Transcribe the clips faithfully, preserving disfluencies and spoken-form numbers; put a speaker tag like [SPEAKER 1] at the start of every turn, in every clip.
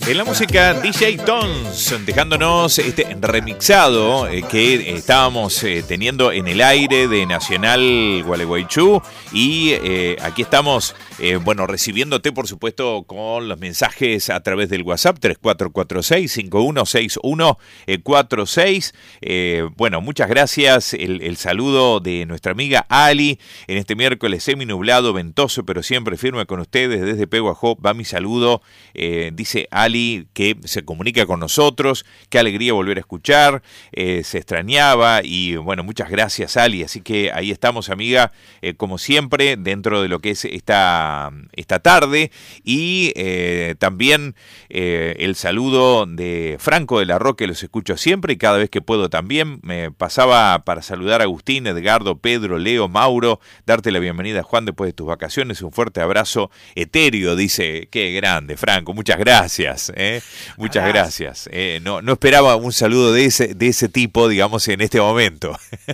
[SPEAKER 1] En la música, D J Tons, dejándonos este remixado eh, que estábamos eh, teniendo en el aire de Nacional Gualeguaychú. Y eh, aquí estamos, eh, bueno, recibiéndote, por supuesto, con los mensajes a través del WhatsApp tres cuatro cuatro seis, cinco uno seis uno cuatro seis. Eh, bueno, muchas gracias. El, el saludo de nuestra amiga Ali en este miércoles semi-nublado, ventoso, pero siempre firme con ustedes. Desde Peguajó va mi saludo. Eh, dice Ali que se comunica con nosotros. Qué alegría volver a escuchar. Eh, se extrañaba y bueno, muchas gracias, Ali. Así que ahí estamos, amiga, eh, como siempre, dentro de lo que es esta, esta tarde. Y eh, también eh, el saludo de Franco de la Roque, los escucho siempre y cada vez que puedo también. Me pasaba para saludar a Agustín, Edgardo, Pedro, Leo, Mauro, darte la bienvenida, Juan, después de tus vacaciones. Un fuerte abrazo etéreo, dice. Qué grande, Franco, muchas gracias. ¿eh? Muchas gracias. Eh, no, no esperaba un saludo de ese, de ese tipo, digamos, en este momento.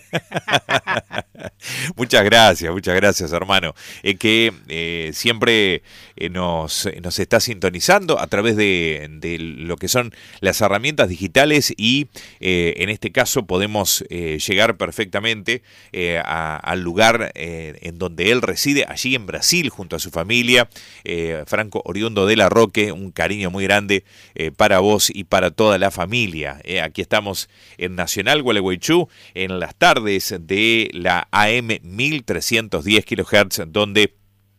[SPEAKER 1] Muchas gracias, muchas gracias, hermano. Eh, que eh, siempre eh, nos, nos está sintonizando a través de, de lo que son las herramientas digitales y eh, en este caso podemos eh, llegar perfectamente eh, a, al lugar eh, en donde él reside, allí en Brasil, junto a su familia. Eh, Franco, oriundo de la Roque, un cariño muy grande eh, para vos y para toda la familia. Eh, aquí estamos en Nacional Gualeguaychú, en las tardes de la A M mil trescientos diez kilohertz, donde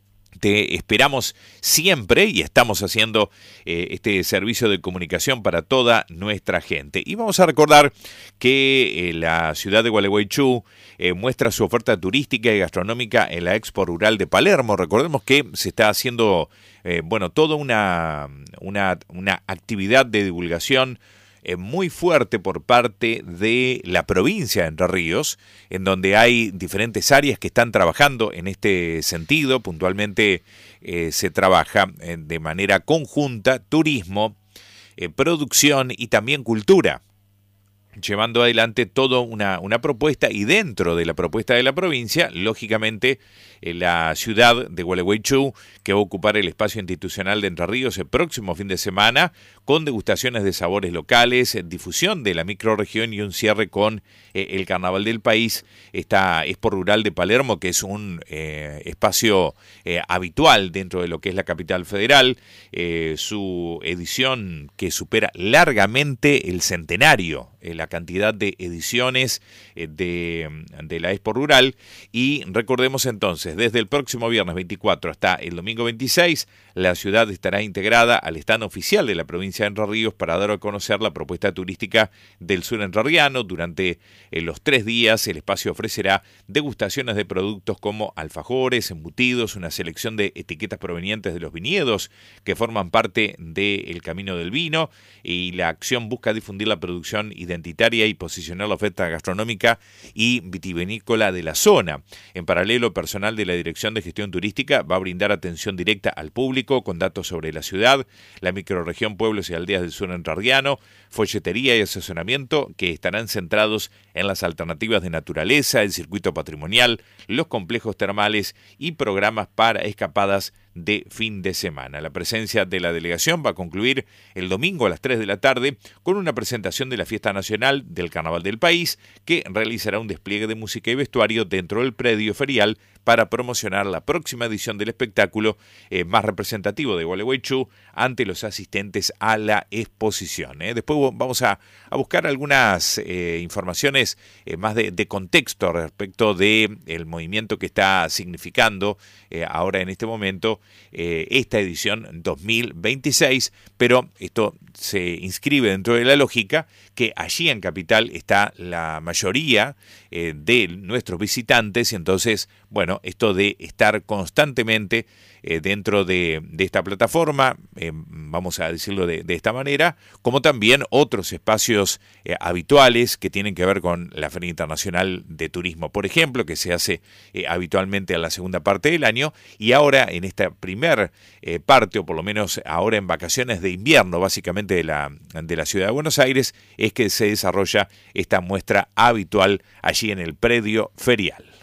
[SPEAKER 1] te esperamos siempre y estamos haciendo eh, este servicio de comunicación para toda nuestra gente. Y vamos a recordar que eh, la ciudad de Gualeguaychú eh, muestra su oferta turística y gastronómica en la Expo Rural de Palermo. Recordemos que se está haciendo, eh, bueno, toda una, una, una actividad de divulgación muy fuerte por parte de la provincia de Entre Ríos, en donde hay diferentes áreas que están trabajando en este sentido. Puntualmente eh, se trabaja eh, de manera conjunta turismo, eh, producción y también cultura, llevando adelante toda una, una propuesta, y dentro de la propuesta de la provincia, lógicamente, eh, la ciudad de Gualeguaychú, que va a ocupar el espacio institucional de Entre Ríos el próximo fin de semana, con degustaciones de sabores locales, difusión de la microrregión y un cierre con eh, el Carnaval del País. Esta Expo Rural de Palermo, que es un eh, espacio eh, habitual dentro de lo que es la capital federal, eh, su edición que supera largamente el centenario, eh, la cantidad de ediciones eh, de, de la Expo Rural. Y recordemos entonces, desde el próximo viernes veinticuatro hasta el domingo veintiséis, la ciudad estará integrada al stand oficial de la provincia de Entre Ríos para dar a conocer la propuesta turística del sur entrerriano. Durante eh, los tres días el espacio ofrecerá degustaciones de productos como alfajores, embutidos, una selección de etiquetas provenientes de los viñedos que forman parte del Camino del Vino, y la acción busca difundir la producción identitaria y posicionar la oferta gastronómica y vitivinícola de la zona. En paralelo, personal de la Dirección de Gestión Turística va a brindar atención directa al público con datos sobre la ciudad, la microrregión, pueblos y aldeas del sur entrerriano, folletería y asesoramiento que estarán centrados en las alternativas de naturaleza, el circuito patrimonial, los complejos termales y programas para escapadas de fin de semana. La presencia de la delegación va a concluir el domingo a las tres de la tarde con una presentación de la Fiesta Nacional del Carnaval del País, que realizará un despliegue de música y vestuario dentro del predio ferial para promocionar la próxima edición del espectáculo eh, más representativo de Gualeguaychú ante los asistentes a la exposición. ¿eh? Después vamos a, a buscar algunas eh, informaciones eh, más de, de contexto respecto de el movimiento que está significando eh, ahora en este momento eh, esta edición dos mil veintiséis, pero esto se inscribe dentro de la lógica que allí en Capital está la mayoría eh, de nuestros visitantes, y entonces, bueno, esto de estar constantemente eh, dentro de, de esta plataforma, eh, vamos a decirlo de, de esta manera, como también otros espacios eh, habituales que tienen que ver con la Feria Internacional de Turismo, por ejemplo, que se hace eh, habitualmente a la segunda parte del año, y ahora en esta primer eh, parte, o por lo menos ahora en vacaciones de invierno, básicamente de la, de la ciudad de Buenos Aires, es que se desarrolla esta muestra habitual allí en el predio ferial.